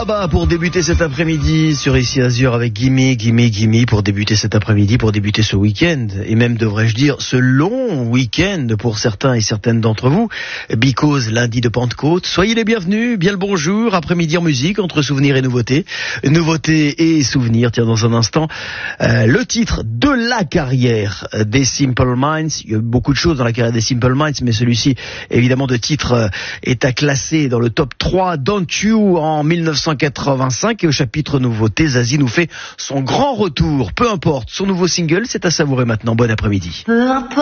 Baba pour débuter cet après-midi sur Ici Azur avec Gimme pour débuter cet après-midi, pour débuter ce week-end et même devrais-je dire ce long week-end pour certains et certaines d'entre vous, because lundi de Pentecôte. Soyez les bienvenus, bien le bonjour, après-midi en musique entre souvenirs et nouveautés et souvenirs. Tiens, dans un instant, le titre de la carrière des Simple Minds. Il y a beaucoup de choses dans la carrière des Simple Minds, mais celui-ci, évidemment, de titre est à classer dans le top 3. Don't You en 1985, et au chapitre nouveauté, Zazie nous fait son grand retour. Peu importe, son nouveau single, c'est à savourer maintenant. Bon après-midi.